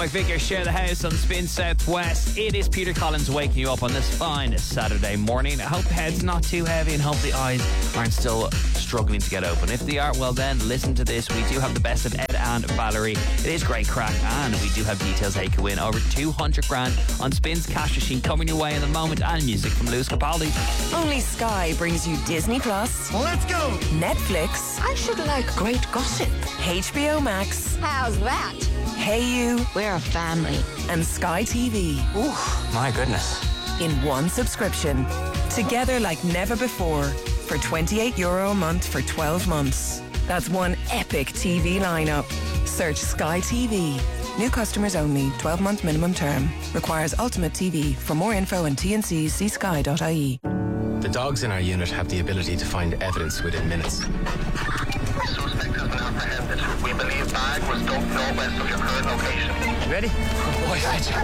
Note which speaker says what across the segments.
Speaker 1: McVicker share the house on Spin Southwest. It is Peter Collins waking you up on this fine Saturday morning. I hope the head's not too heavy and hope the eyes aren't still struggling to get open. If they are, well then, listen to this. We do have the best of Ed and Valerie. It is great crack, and we do have details how you can win over 200 grand on Spin's cash machine coming your way in the moment, and music from Lewis Capaldi.
Speaker 2: Only Sky brings you Disney Plus.
Speaker 3: Let's go!
Speaker 2: Netflix.
Speaker 4: I should like great gossip.
Speaker 2: HBO Max.
Speaker 4: How's that?
Speaker 2: Hey You.
Speaker 4: We're a family.
Speaker 2: And Sky TV.
Speaker 3: Ooh, my goodness.
Speaker 2: In one subscription. Together like never before. For €28 a month for 12 months. That's one epic TV lineup. Search Sky TV. New customers only. 12-month minimum term. Requires Ultimate TV. For more info and T&Cs, see sky.ie.
Speaker 5: The dogs in our unit have the ability to find evidence within minutes.
Speaker 6: Suspect has been apprehended. We believe bag was dumped northwest of your current location.
Speaker 3: Ready? Good boy, Fetch.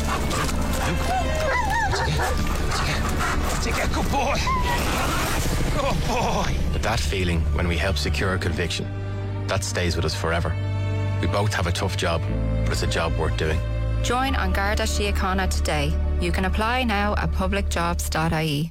Speaker 3: Take it, good boy. Good boy.
Speaker 5: But that feeling when we help secure a conviction, that stays with us forever. We both have a tough job, but it's a job worth doing.
Speaker 7: Join An Garda Síochána today. You can apply now at publicjobs.ie.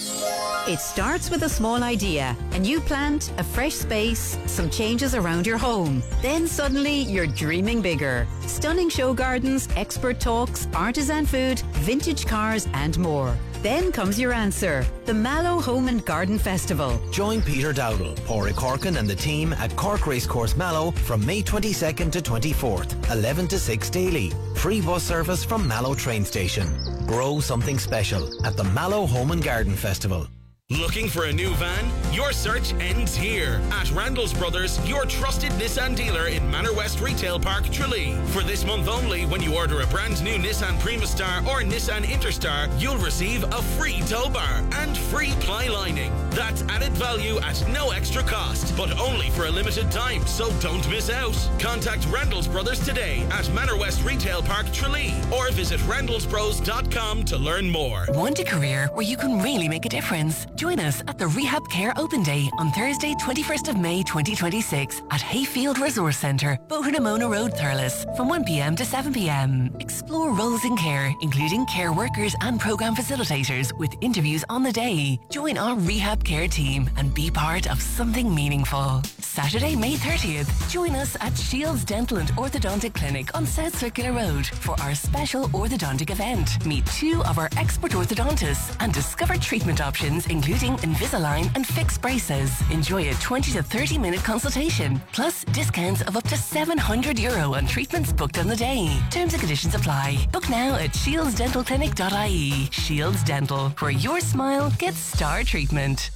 Speaker 8: It starts with a small idea, a new plant, a fresh space, some changes around your home. Then suddenly you're dreaming bigger. Stunning show gardens, expert talks, artisan food, vintage cars and more. Then comes your answer, the Mallow Home and Garden Festival.
Speaker 9: Join Peter Dowdall, Pádraig Corkin and the team at Cork Racecourse Mallow from May 22nd to 24th, 11 to 6 daily. Free bus service from Mallow train station. Grow something special at the Mallow Home and Garden Festival.
Speaker 10: Looking for a new van? Your search ends here at Randall's Brothers, your trusted Nissan dealer in Manor West Retail Park, Tralee. For this month only, when you order a brand new Nissan Primastar or Nissan Interstar, you'll receive a free tow bar and free ply lining. That's added value at no extra cost, but only for a limited time, so don't miss out. Contact Randall's Brothers today at Manor West Retail Park, Tralee, or visit randallsbros.com to learn more.
Speaker 11: Want a career where you can really make a difference? Join us at the Rehab Care Open Day on Thursday, 21st of May 2026 at Hayfield Resource Centre, Bohernamona Road, Thurles, from 1pm to 7pm. Explore roles in care, including care workers and programme facilitators with interviews on the day. Join our Rehab Care team and be part of something meaningful. Saturday, May 30th, join us at Shields Dental and Orthodontic Clinic on South Circular Road for our special orthodontic event. Meet two of our expert orthodontists and discover treatment options including Invisalign and fixed braces. Enjoy a 20 to 30 minute consultation, plus discounts of up to €700 on treatments booked on the day. Terms and conditions apply. Book now at shieldsdentalclinic.ie. Shields Dental, where your smile gets star treatment.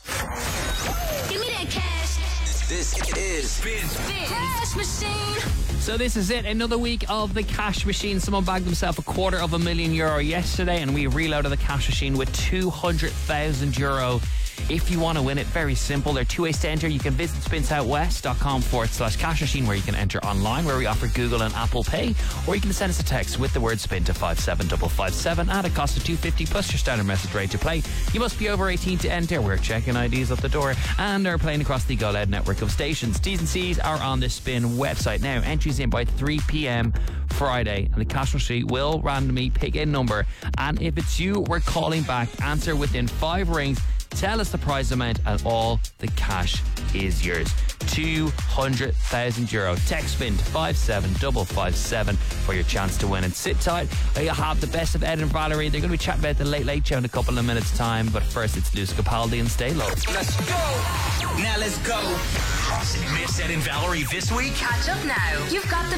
Speaker 12: Give me that cash.
Speaker 3: This is Spin
Speaker 12: Cash Machine.
Speaker 1: So this is it, another week of the cash machine. Someone bagged himself €250,000 yesterday, and we reloaded the cash machine with €200,000. If you want to win it, very simple. There are two ways to enter. You can visit spinsouthwest.com/cash machine, where you can enter online, where we offer Google and Apple Pay, or you can send us a text with the word spin to 57557 at a cost of $2.50 plus your standard message rate to play. You must be over 18 to enter. We're checking IDs at the door and are playing across the Go Loud network of stations. T's and C's are on the Spin website now. Entries in by 3pm Friday, and the cash machine will randomly pick a number, and if it's you, we're calling back. Answer within 5 rings. Tell us the prize amount, and all the cash is yours. €200,000. Text spin to 57557 for your chance to win. And sit tight. You have the best of Ed and Valerie. They're going to be chatting about the Late Late Show in a couple of minutes' time. But first, it's Lewis Capaldi and Stay Low.
Speaker 3: Let's go! Now let's go. Missed Ed and Valerie this week?
Speaker 12: Catch up now. You've got the